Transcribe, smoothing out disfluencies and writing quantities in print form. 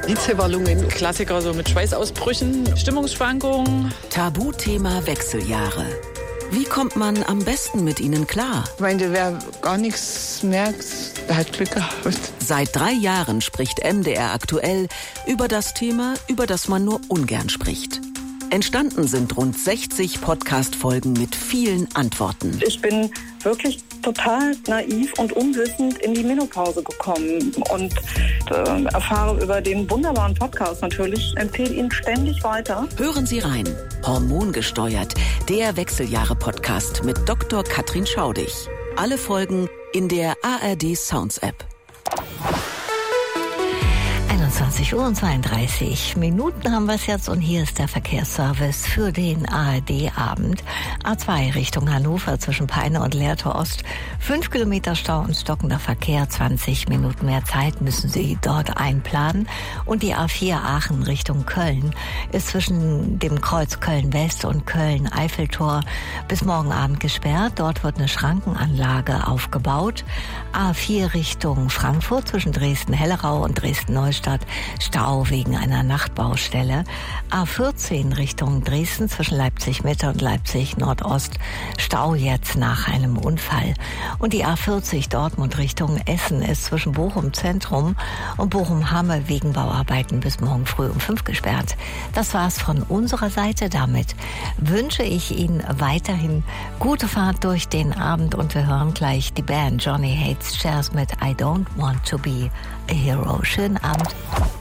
Hitzewallungen, Klassiker so mit Schweißausbrüchen, Stimmungsschwankungen. Tabuthema Wechseljahre. Wie kommt man am besten mit ihnen klar? Ich meine, wer gar nichts merkt, der hat Glück gehabt. Seit 3 Jahren spricht MDR aktuell über das Thema, über das man nur ungern spricht. Entstanden sind rund 60 Podcast-Folgen mit vielen Antworten. Ich bin wirklich total naiv und unwissend in die Menopause gekommen und erfahre über den wunderbaren Podcast natürlich, empfehle ihn ständig weiter. Hören Sie rein. Hormongesteuert, der Wechseljahre-Podcast mit Dr. Katrin Schaudig. Alle Folgen in der ARD Sounds App. 21:32 haben wir es jetzt und hier ist der Verkehrsservice für den ARD-Abend. A2 Richtung Hannover zwischen Peine und Lehrtor Ost. 5 Kilometer Stau und stockender Verkehr, 20 Minuten mehr Zeit müssen Sie dort einplanen. Und die A4 Aachen Richtung Köln ist zwischen dem Kreuz Köln-West und Köln-Eiffeltor bis morgen Abend gesperrt. Dort wird eine Schrankenanlage aufgebaut. A4 Richtung Frankfurt zwischen Dresden-Hellerau und Dresden-Neustadt. Stau wegen einer Nachtbaustelle. A14 Richtung Dresden zwischen Leipzig-Mitte und Leipzig-Nordost. Stau jetzt nach einem Unfall. Und die A40 Dortmund Richtung Essen ist zwischen Bochum Zentrum und Bochum-Hamme wegen Bauarbeiten bis morgen früh um 5 gesperrt. Das war's von unserer Seite. Damit wünsche ich Ihnen weiterhin gute Fahrt durch den Abend und wir hören gleich die Band Johnny Hates Jazz mit I Don't Want to Be a Hero. Schönen Abend.